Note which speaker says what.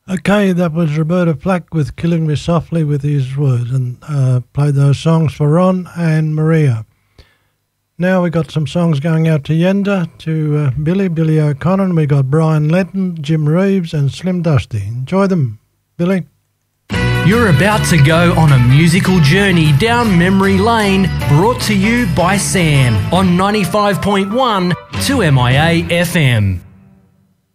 Speaker 1: Okay, that was Roberta Flack with Killing Me Softly with his words, and played those songs for Ron and Maria. Now we got some songs going out to Yenda, to Billy O'Connor, and we got Brian Lenton, Jim Reeves and Slim Dusty. Enjoy them, Billy.
Speaker 2: You're about to go on a musical journey down memory lane, brought to you by Sam on 95.1 2MIA FM.